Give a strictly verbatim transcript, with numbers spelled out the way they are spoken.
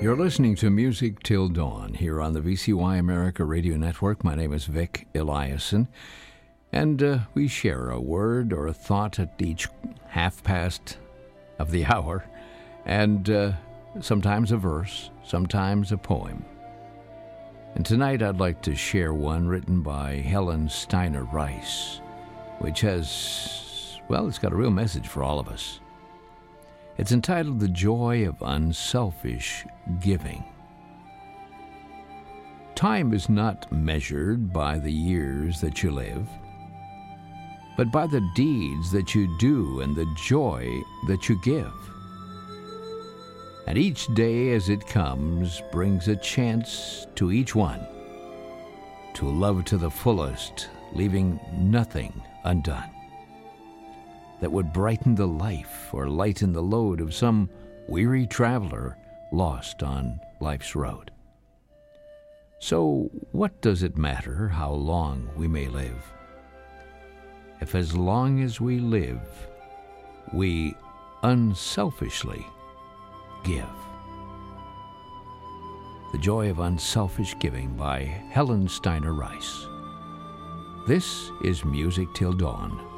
You're listening to Music Till Dawn here on the V C Y America Radio Network. My name is Vic Eliason, and uh, we share a word or a thought at each half past of the hour, and uh, sometimes a verse, sometimes a poem. And tonight I'd like to share one written by Helen Steiner Rice, which has, well, it's got a real message for all of us. It's entitled The Joy of Unselfish Giving. Time is not measured by the years that you live, but by the deeds that you do and the joy that you give. And each day as it comes brings a chance to each one to love to the fullest, leaving nothing undone that would brighten the life or lighten the load of some weary traveler lost on life's road. So what does it matter how long we may live, if as long as we live, we unselfishly give? The Joy of Unselfish Giving by Helen Steiner Rice. This is Music Till Dawn.